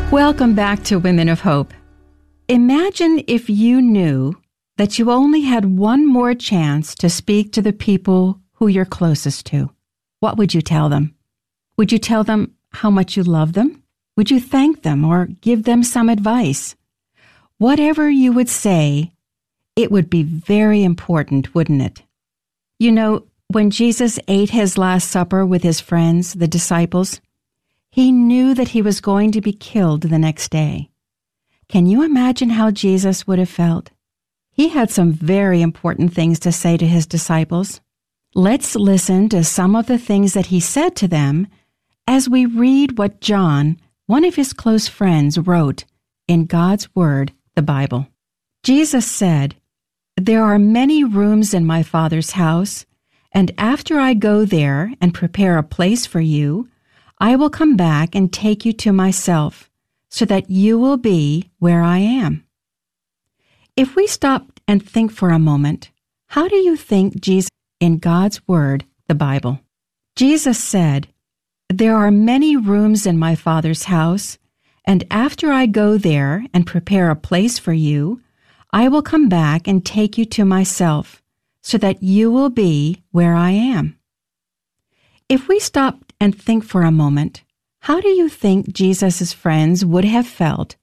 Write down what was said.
Welcome back to Women of Hope. Imagine if you knew that you only had one more chance to speak to the people who you're closest to. What would you tell them? Would you tell them how much you love them? Would you thank them or give them some advice? Whatever you would say, it would be very important, wouldn't it? You know, when Jesus ate his Last Supper with his friends, the disciples, he knew that he was going to be killed the next day. Can you imagine how Jesus would have felt? He had some very important things to say to his disciples. Let's listen to some of the things that he said to them as we read what John, one of his close friends, wrote in God's Word, the Bible. Jesus said, "There are many rooms in my Father's house, and after I go there and prepare a place for you, I will come back and take you to myself, so that you will be where I am." If we stop and think for a moment, how do you think Jesus in God's Word, the Bible? Jesus said, "There are many rooms in my Father's house, and after I go there and prepare a place for you, I will come back and take you to myself, so that you will be where I am." If we stop and think for a moment, how do you think Jesus' friends would have felt